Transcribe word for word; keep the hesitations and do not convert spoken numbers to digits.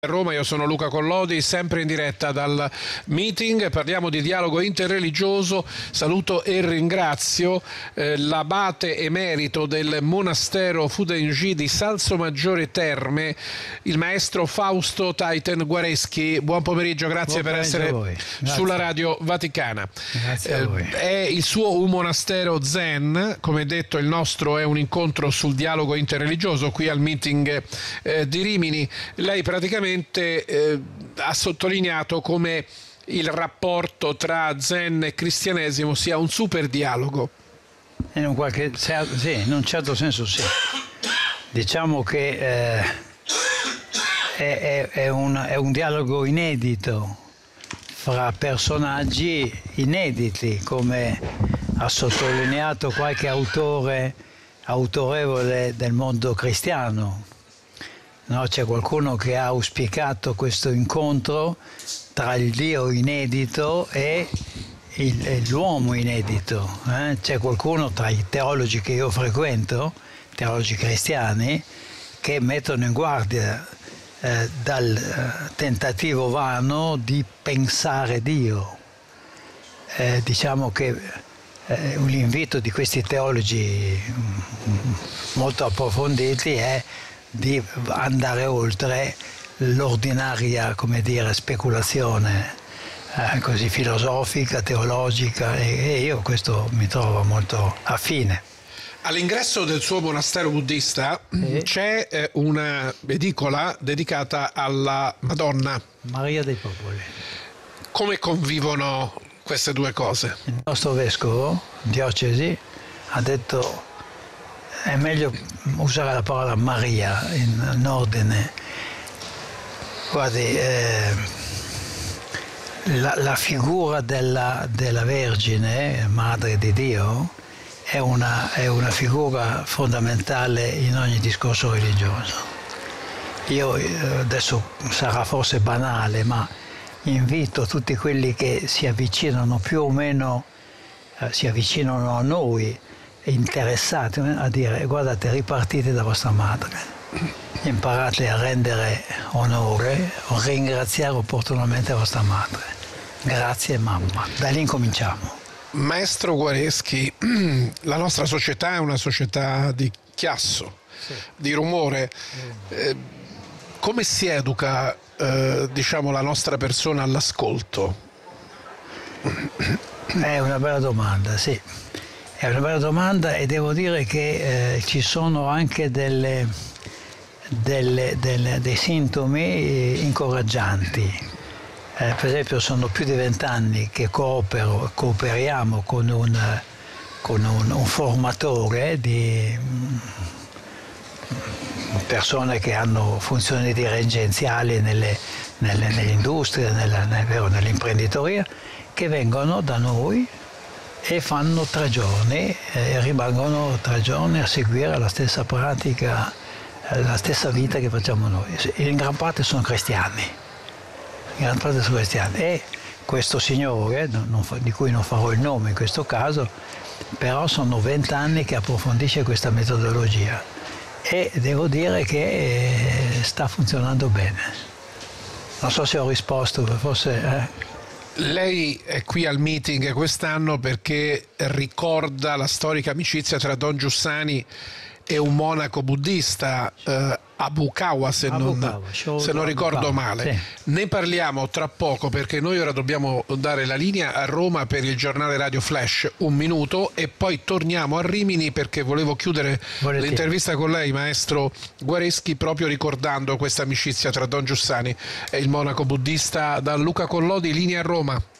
Roma, io sono Luca Collodi, sempre in diretta dal meeting. Parliamo di dialogo interreligioso. Saluto e ringrazio eh, l'abate emerito del monastero Fudengi di Salsomaggiore Terme, il maestro Fausto Taiten Guareschi. Buon pomeriggio, grazie Buon per essere sulla Radio Vaticana. Grazie a voi. Eh, è il suo un monastero zen, come detto il nostro è un incontro sul dialogo interreligioso qui al meeting eh, di Rimini. Lei praticamente Eh, ha sottolineato come il rapporto tra Zen e cristianesimo sia un super dialogo. In un, qualche, sì, in un certo senso sì. Diciamo che eh, è, è, è, un, è un dialogo inedito fra personaggi inediti, come ha sottolineato qualche autore autorevole del mondo cristiano. No, c'è qualcuno che ha auspicato questo incontro tra il Dio inedito e il, l'uomo inedito. Eh? C'è qualcuno tra i teologi che io frequento, teologi cristiani, che mettono in guardia eh, dal eh, tentativo vano di pensare Dio. Eh, diciamo che eh, un invito di questi teologi mm, molto approfonditi è di andare oltre l'ordinaria, come dire, speculazione eh, così filosofica, teologica, e, e io questo mi trovo molto affine. All'ingresso del suo monastero buddista eh? c'è eh, una edicola dedicata alla Madonna Maria dei Popoli. Come convivono queste due cose? Il nostro vescovo, diocesi, ha detto è meglio usare la parola Maria in, in ordine. Guardi, eh, la, la figura della, della Vergine, Madre di Dio, è una, è una figura fondamentale in ogni discorso religioso. Io adesso sarà forse banale, ma invito tutti quelli che si avvicinano più o meno, eh, si avvicinano a noi, interessati a dire: guardate, ripartite da vostra madre, imparate a rendere onore, a ringraziare opportunamente vostra madre. Grazie mamma. Da lì incominciamo. Maestro Guareschi, la nostra società è una società di chiasso, sì, di rumore. Eh, come si educa eh, diciamo la nostra persona all'ascolto? È una bella domanda, sì. È una bella domanda e devo dire che eh, ci sono anche delle, delle, delle, dei sintomi incoraggianti. Eh, per esempio sono più di vent'anni che coopero, cooperiamo con un, con un, un formatore di persone che hanno funzioni dirigenziali nelle, nelle, nelle industrie, nella, nell'imprenditoria, che vengono da noi e fanno tre giorni e rimangono tre giorni a seguire la stessa pratica, la stessa vita che facciamo noi. In gran parte sono cristiani, in gran parte sono cristiani. E questo signore, non, di cui non farò il nome in questo caso, però sono vent'anni che approfondisce questa metodologia e devo dire che sta funzionando bene. Non so se ho risposto, forse... Eh. Lei è qui al meeting quest'anno perché ricorda la storica amicizia tra Don Giussani e un monaco buddista, eh, Abu Kawa, se, Abu non, Kawa, se non ricordo Kawa, male. sì. Ne parliamo tra poco perché noi ora dobbiamo dare la linea a Roma per il giornale Radio Flash, un minuto, e poi torniamo a Rimini perché volevo chiudere Volete. l'intervista con lei, maestro Guareschi, proprio ricordando questa amicizia tra Don Giussani e il monaco buddista. Da Luca Collodi, linea a Roma.